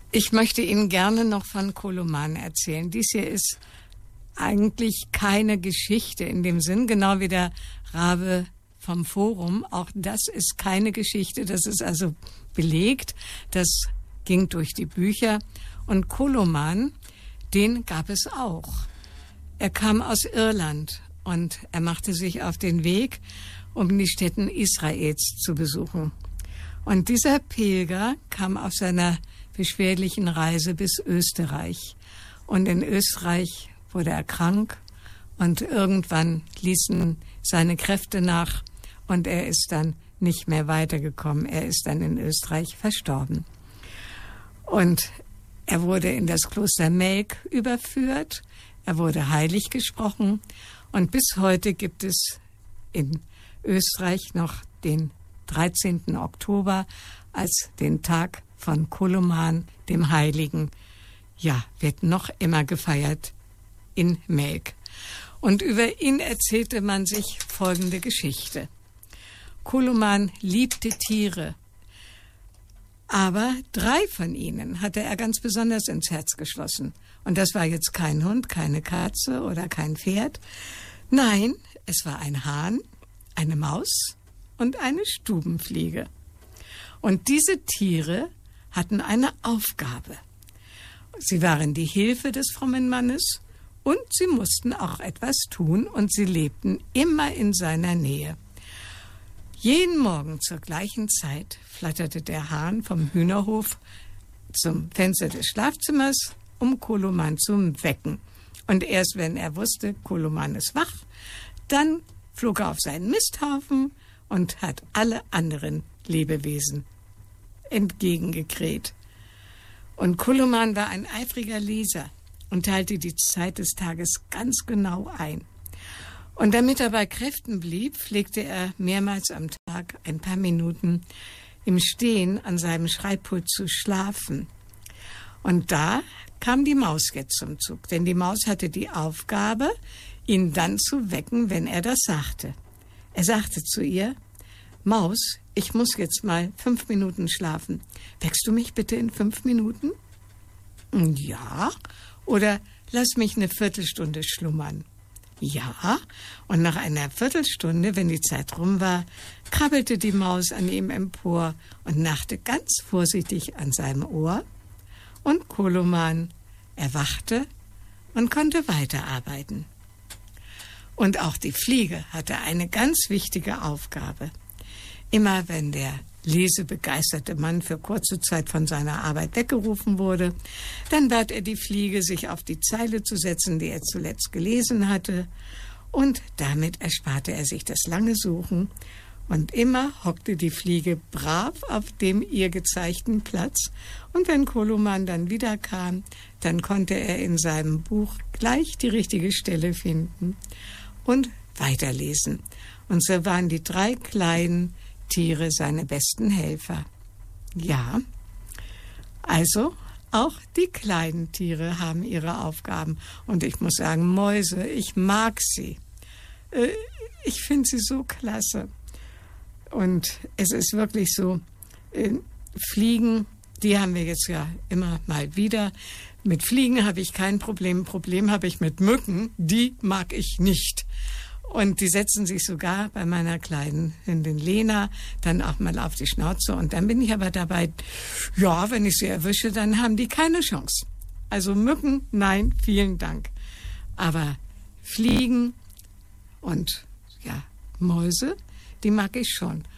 Ich möchte Ihnen gerne noch von Koloman erzählen. Dies hier ist eigentlich keine Geschichte in dem Sinn, genau wie der Rabe vom Forum. Auch das ist keine Geschichte, das ist also belegt. Das ging durch die Bücher. Und Koloman, den gab es auch. Er kam aus Irland und er machte sich auf den Weg, um die Stätten Israels zu besuchen. Und dieser Pilger kam auf seiner beschwerlichen Reise bis Österreich. Und in Österreich wurde er krank und irgendwann ließen seine Kräfte nach und er ist dann nicht mehr weitergekommen. Er ist dann in Österreich verstorben. Und er wurde in das Kloster Melk überführt, er wurde heilig gesprochen und bis heute gibt es in Österreich noch den 13. Oktober als den Tag von Koloman, dem Heiligen. Ja, wird noch immer gefeiert in Melk. Und über ihn erzählte man sich folgende Geschichte. Koloman liebte Tiere, aber 3 von ihnen hatte er ganz besonders ins Herz geschlossen. Und das war jetzt kein Hund, keine Katze oder kein Pferd. Nein, es war ein Hahn, eine Maus und eine Stubenfliege. Und diese Tiere hatten eine Aufgabe. Sie waren die Hilfe des frommen Mannes und sie mussten auch etwas tun und sie lebten immer in seiner Nähe. Jeden Morgen zur gleichen Zeit flatterte der Hahn vom Hühnerhof zum Fenster des Schlafzimmers, um Koloman zu wecken. Und erst wenn er wusste, Koloman ist wach, dann flog er auf seinen Misthaufen und hat alle anderen Lebewesen entgegengekräht. Und Koloman war ein eifriger Leser und teilte die Zeit des Tages ganz genau ein. Und damit er bei Kräften blieb, pflegte er mehrmals am Tag ein paar Minuten im Stehen an seinem Schreibpult zu schlafen. Und da kam die Maus jetzt zum Zug, denn die Maus hatte die Aufgabe, ihn dann zu wecken, wenn er das sagte. Er sagte zu ihr: Maus, ich muss jetzt mal 5 Minuten schlafen. Weckst du mich bitte in 5 Minuten? Ja. Oder lass mich eine Viertelstunde schlummern. Ja. Und nach einer Viertelstunde, wenn die Zeit rum war, krabbelte die Maus an ihm empor und nachte ganz vorsichtig an seinem Ohr. Und Koloman erwachte und konnte weiterarbeiten. Und auch die Fliege hatte eine ganz wichtige Aufgabe. Immer wenn der lesebegeisterte Mann für kurze Zeit von seiner Arbeit weggerufen wurde, dann bat er die Fliege, sich auf die Zeile zu setzen, die er zuletzt gelesen hatte, und damit ersparte er sich das lange Suchen, und immer hockte die Fliege brav auf dem ihr gezeigten Platz, und wenn Koloman dann wiederkam, dann konnte er in seinem Buch gleich die richtige Stelle finden und weiterlesen. Und so waren die 3 kleinen Tiere seine besten Helfer. Ja, also auch die kleinen Tiere haben ihre Aufgaben. Und ich muss sagen, Mäuse, ich mag sie. Ich finde sie so klasse. Und es ist wirklich so, Fliegen, die haben wir jetzt ja immer mal wieder. Mit Fliegen habe ich kein Problem. Problem habe ich mit Mücken, die mag ich nicht. Und die setzen sich sogar bei meiner kleinen Hündin Lena dann auch mal auf die Schnauze. Und dann bin ich aber dabei, ja, wenn ich sie erwische, dann haben die keine Chance. Also Mücken, nein, vielen Dank. Aber Fliegen und ja, Mäuse, die mag ich schon.